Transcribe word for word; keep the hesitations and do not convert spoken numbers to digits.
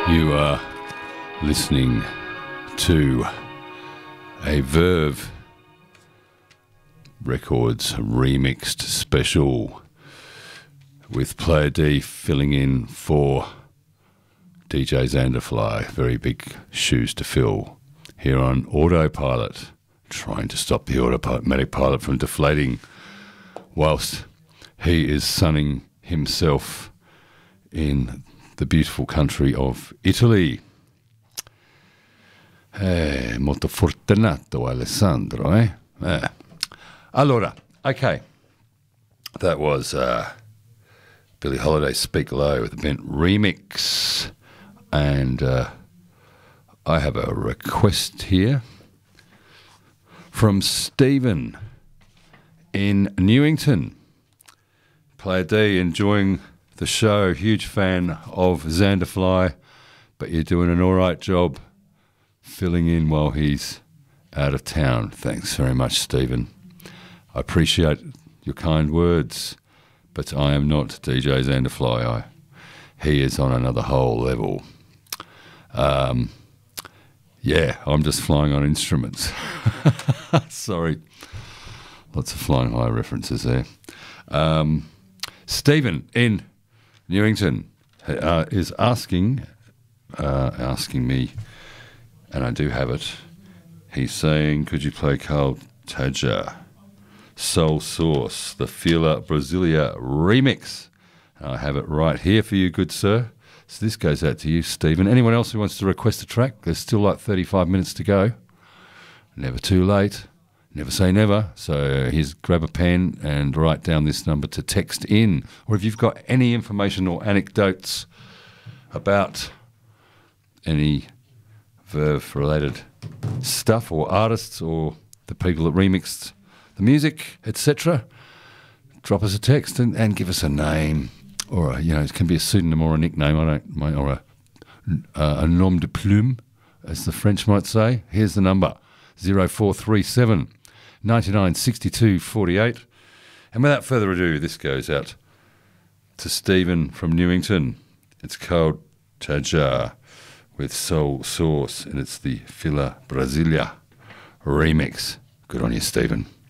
You are listening to a Verve Records remixed special with Player D filling in for D J Xanderfly. Very big shoes to fill here on Autopilot, trying to stop the automatic pilot from deflating whilst he is sunning himself in the beautiful country of Italy. Eh, molto fortunato Alessandro, eh? eh. Allora, okay. That was uh, Billie Holiday, Speak Low with the Bent remix. And uh, I have a request here from Stephen in Newington. Player D, enjoying the show, huge fan of Xanderfly, but you're doing an all right job filling in while he's out of town. Thanks very much, Stephen. I appreciate your kind words, but I am not D J Xanderfly. I, he is on another whole level. Um, yeah, I'm just flying on instruments. Sorry. Lots of Flying High references there. Um, Stephen in Newington uh, is asking, uh, asking me, and I do have it. He's saying, could you play Carl Tadger, Soul Source, the Fila Brasilia remix? I have it right here for you, good sir. So this goes out to you, Stephen. Anyone else who wants to request a track? There's still like thirty-five minutes to go. Never too late. Never say never. So here's, grab a pen and write down this number to text in. Or if you've got any information or anecdotes about any Verve-related stuff or artists or the people that remixed the music, et cetera, drop us a text and, and give us a name. Or, a, you know, it can be a pseudonym or a nickname, I don't, my, or a, uh, a nom de plume, as the French might say. Here's the number, zero four three seven, ninety-nine sixty-two forty-eight. And without further ado, this goes out to Stephen from Newington. It's called Tadger with Soul Source, and it's the Fila Brasilia remix. Good on you, Stephen.